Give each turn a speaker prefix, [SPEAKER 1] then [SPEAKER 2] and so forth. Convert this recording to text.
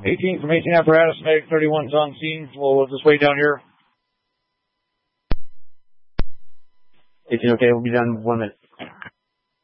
[SPEAKER 1] 18 from 18 apparatus, Medic 31's on scene. We'll just wait down here.
[SPEAKER 2] 18, okay, we'll be done in 1 minute.